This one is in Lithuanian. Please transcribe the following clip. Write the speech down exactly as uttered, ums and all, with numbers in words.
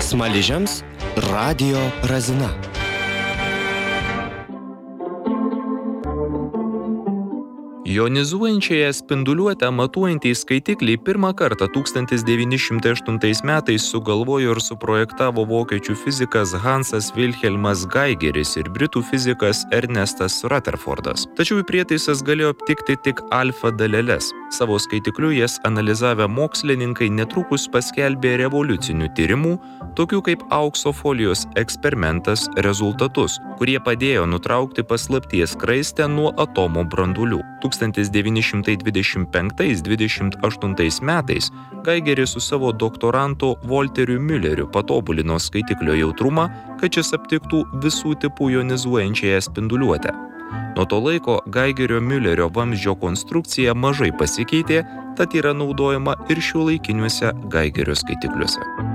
Smaližiams radijo razina. Jonizuojančiąją spinduliuotę matuojantys skaitikliai pirmą kartą tūkstantis devyni šimtai aštuntais metais sugalvojo ir suprojektavo vokiečių fizikas Hansas Wilhelmas Geigeris ir britų fizikas Ernestas Rutherfordas. Tačiau prietaisas galėjo aptikti tik alfa daleles. Savo skaitikliu jas analizavę mokslininkai netrukus paskelbė revoliucinių tyrimų, tokių kaip aukso folijos eksperimentas rezultatus, kurie padėjo nutraukti paslapties skraistę nuo atomo branduolių. tūkstantis devyni šimtai dvidešimt penktais dvidešimt aštuntais metais Geigeris su savo doktorantu Volteriu Mülleriu patobulino skaitiklio jautrumą, kad šis aptiktų visų tipų jonizuojančiąją spinduliuotę. Nuo to laiko Geigerio Müllerio vamzdžio konstrukcija mažai pasikeitė, tad yra naudojama ir šiuolaikiniuose Geigerio skaitikliuose.